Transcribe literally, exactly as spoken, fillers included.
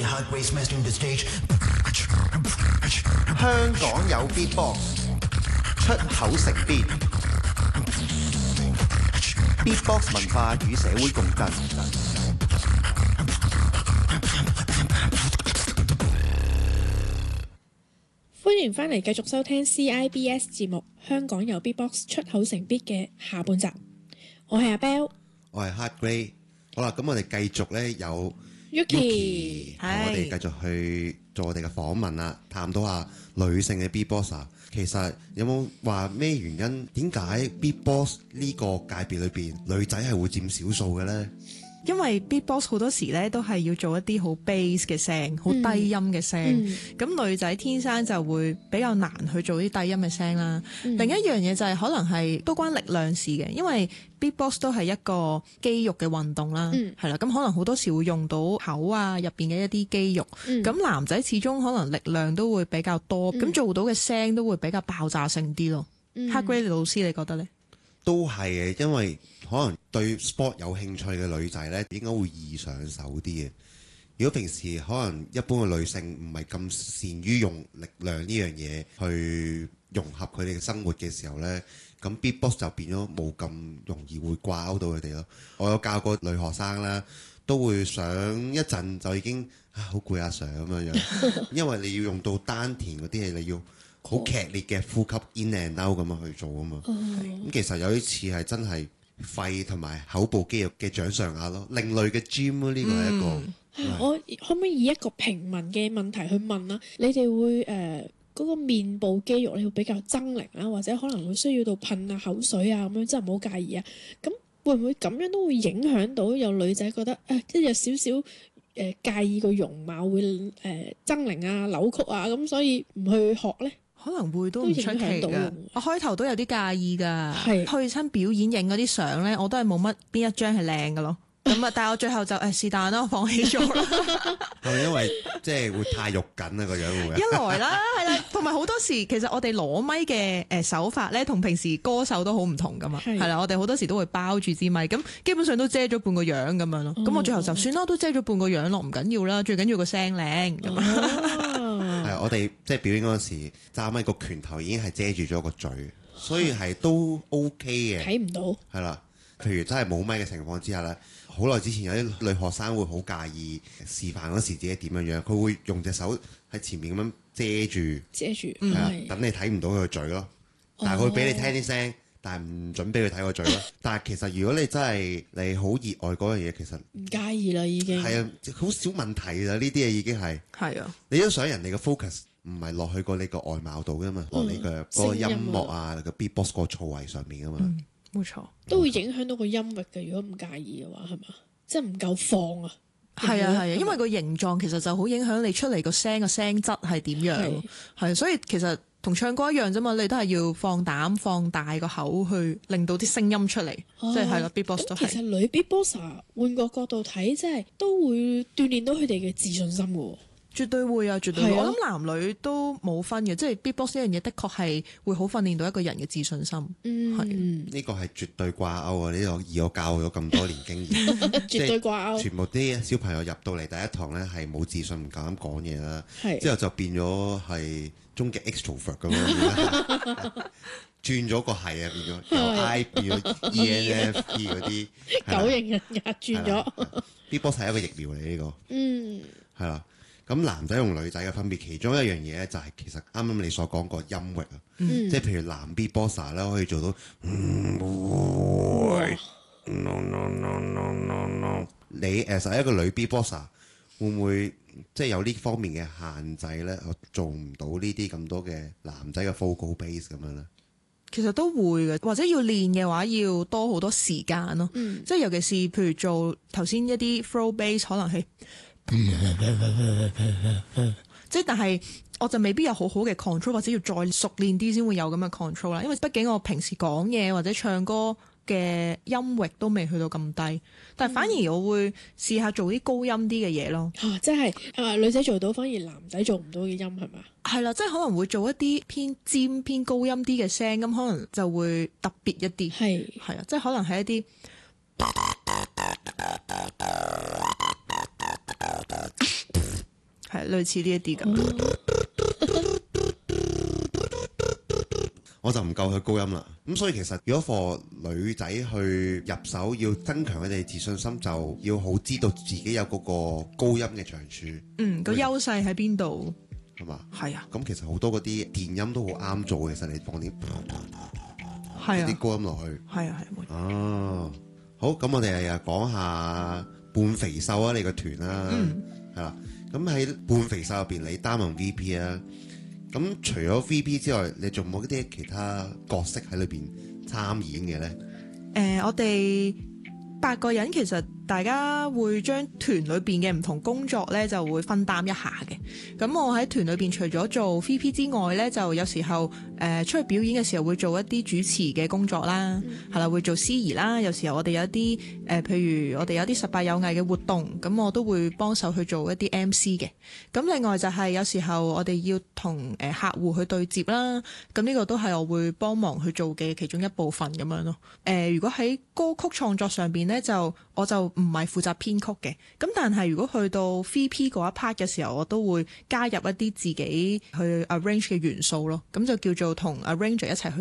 香港有 Beatbox， 出口成邊 Beatbox 文化與社會共振。 歡迎翻嚟繼續收聽 C I B S 節目《香港有 Beatbox 出口成 beat》嘅下半集。我係阿 Bell， 我係 Hard Grey。好啦，咁我哋繼續咧有 Yuki， 同我哋繼續去做我哋嘅訪問啦，探討下女性嘅 Beatboxer。其實有冇話咩原因？點解 Beatbox 呢個界別裏邊女仔係會佔少數嘅咧？ 因為 Beatbox 好多時咧都係要做一啲好 bass 嘅聲，好低音嘅聲。咁、嗯、女仔天生就會比較難去做啲低音嘅聲啦。嗯、另一樣嘢就係可能係都關力量事嘅，因為 Beatbox 都係一個肌肉嘅運動啦，係啦、嗯。咁可能好多時會用到口啊入邊嘅一啲肌肉。咁、嗯、男仔始終可能力量都會比較多，咁、嗯、做到嘅聲都會比較爆炸性啲咯。Hard Grey老師你覺得呢？ 都係嘅，因為可能對 sport 有興趣嘅女仔呢，應該會易上手啲嘅。如果平時可能一般嘅女性唔係咁善於用力量呢樣嘢去融合佢哋嘅生活嘅時候呢，咁 Beatbox 就變咗冇咁容易會掛鈎到佢哋咯。我有教過女學生啦，都會上一陣就已經啊好攰啊 Sir 咁樣樣，因為你要用到丹田嗰啲嘢，你要好劇烈嘅呼吸 in and out 咁樣去做啊嘛。咁、嗯、其實有啲似係真係肺同埋口部肌肉嘅掌上壓咯，另類嘅 gym 咯，呢個係一個。 嗯是我可唔可以以一個平民嘅問題去問啦？你哋會誒嗰、呃嗰個面部肌肉你會比較猙獰啊，或者可能會需要到噴下口水啊咁樣，真係唔好介意啊。咁會唔會咁樣都會影響到有女仔覺得誒，即係有少少誒介意個容貌會誒猙獰啊、扭曲啊，咁所以唔去學咧？可能會都唔出奇㗎。我開頭都有啲介意㗎， 係去親表演影嗰啲相咧，我都係冇乜邊一張係靚㗎咯。咁啊，但係我最後就誒是但啦，我放棄咗啦。 係咪因為即係會太肉緊啊個樣會？ 一來啦，係啦，同埋好多時其實我哋攞咪嘅誒手法咧，同平時歌手都好唔同㗎嘛。係啦，我哋好多時都會包住支咪，咁基本上都遮咗半個樣咁樣咯。咁、哦、我最後就算啦，都遮咗半個樣咯，唔緊要啦，最緊要個聲靚咁啊。 係、哦、我哋即係表演嗰陣時揸咪個拳頭已經係遮住咗個嘴，所以係都 OK 嘅。 睇唔到。係啦，譬如真係冇咪嘅情況之下咧。好耐之前有啲女學生會好介意示範嗰時自己點樣樣，佢會用隻手喺前面咁樣遮住， 遮住， 係啊，等你睇唔到佢個嘴咯。但係佢會俾你聽啲聲，但係唔準俾佢睇個嘴咯。但係其實如果你真係你好熱愛嗰樣嘢，其實唔介意啦，已經係啊，好少問題啦。呢啲嘢已經係係啊， 你都想人哋嘅 focus 唔係落去過你個外貌度噶嘛，落、嗯、你嘅嗰個音樂啊，你個 beatbox 個造詣上面噶嘛。嗯冇錯， 都會影響到個音域嘅。如果唔介意嘅話，係嘛？即係唔夠放啊。 係啊係啊，因為個形狀其實就好影響你出嚟個聲個聲質係點樣。係，所以其實同唱歌一樣啫嘛，你都係要放膽放大個口去令到啲聲音出嚟。即係係啦 Beatbox 都係。其實女 Beatboxer 換個角度睇，即係都會鍛鍊到佢哋嘅自信心嘅。 絕對會啊，絕對會。我諗男女都冇分嘅，即係 Beatbox 呢樣嘢的確係會好訓練到一個人嘅自信心。 嗯，係呢個係絕對掛鈎啊！呢個以我教咗咁多年經驗， 絕對掛鈎。全部啲小朋友入到嚟第一堂咧係冇自信，唔夠膽講嘢啦。 係之後就變咗係終極 extrovert 咁樣，轉咗個係啊，變咗由 I 變咗 E N F P 嗰啲九型人格轉咗。 Beatbox 係一個疫苗嚟呢個。嗯，係啦。咁男仔同女仔嘅分別，其中一樣嘢咧就係其實啱啱你所講個音域啊，嗯、即係譬如男 Beatboxer 咧可以做到，嗯、no no no no no no，你誒實一個女 Beatboxer 會唔會即係有呢方面嘅限制咧？我做唔到呢啲咁多嘅男仔嘅 vocal base 咁樣咧？ 其實都會嘅，或者要練嘅話要多好多時間咯。嗯、即係尤其是譬如做頭先一啲 throw bass 可能係。即係但係我就未必有好好嘅 control， 或者要再熟練啲先會有咁嘅 control 啦。因為畢竟我平時講嘢或者唱歌嘅音域都未去到咁低，但係反而我會試下做啲高音啲嘅嘢咯。 啊，即係啊，女仔做到，反而男仔做唔到嘅音係咪？ 係啦，即係可能會做一啲偏尖偏高音啲嘅聲，咁可能就會特別一啲。係係啊，即係可能係一啲。 係類似呢一啲咁。 我就唔夠佢高音啦，咁所以其實如果 for 女仔去入手要增強佢哋自信心，就要好知道自己有嗰個高音嘅長處。 嗯，個優勢喺邊度？ 係嘛？ 係啊。 咁其實好多嗰啲電音都好啱做嘅，其實你放啲係啊啲高音落去。 係啊係。 哦，好，咁我哋又講下半肥瘦啊，你個團啦， 嗯， 係啦。咁喺半肥瘦入邊，你擔任 V P 啊。咁除咗 V P 之外，你仲冇啲其他角色喺裏邊參演嘅咧？ 誒、呃，我哋八個人其實大家會將團裏邊嘅唔同工作咧就會分擔一下嘅。咁我喺團裏邊除咗做 V P 之外咧，就有時候誒、呃、出去表演嘅時候會做一啲主持嘅工作啦，係啦、嗯，會做司儀啦。有時候我哋有啲誒、呃，譬如我哋有啲十八有藝嘅活動，咁我都會幫手去做一啲 M C 嘅。咁另外就係有時候我哋要同誒客戶去對接啦，咁呢個都係我會幫忙去做嘅其中一部分咁樣咯。誒、呃，如果喺歌曲創作上邊咧，就我就唔係負責編曲嘅，咁但係如果去到 V P 嗰一 part 嘅時候，我都會加入一啲自己去 arrange 嘅元素咯，咁就叫做同 arranger 一齊去